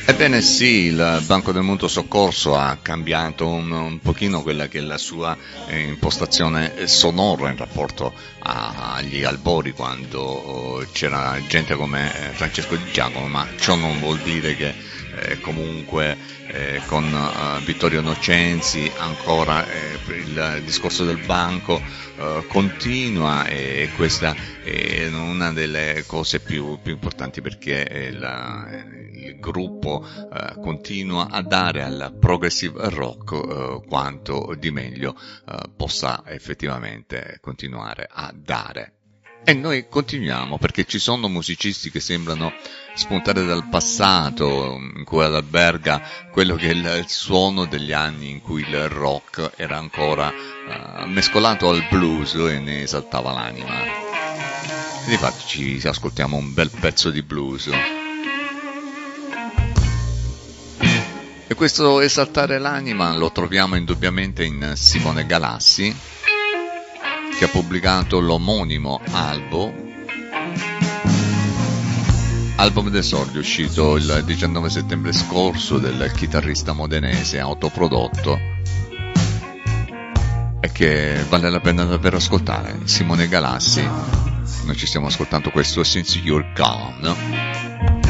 Ebbene sì, il Banco del Mutuo Soccorso ha cambiato un pochino quella che è la sua impostazione sonora in rapporto agli albori quando c'era gente come Francesco Di Giacomo, ma ciò non vuol dire che comunque con Vittorio Nocenzi ancora il discorso del banco continua, e questa è una delle cose più importanti, perché il gruppo continua a dare al progressive rock quanto di meglio possa effettivamente continuare a dare. E noi continuiamo, perché ci sono musicisti che sembrano spuntare dal passato, in cui alberga quello che è il suono degli anni in cui il rock era ancora mescolato al blues e ne esaltava l'anima. E infatti ci ascoltiamo un bel pezzo di blues. E questo esaltare l'anima lo troviamo indubbiamente in Simone Galassi, che ha pubblicato l'omonimo album d'esordio uscito il 19 settembre scorso, del chitarrista modenese autoprodotto, e che vale la pena davvero ascoltare. Simone Galassi, noi ci stiamo ascoltando questo Since You're Gone.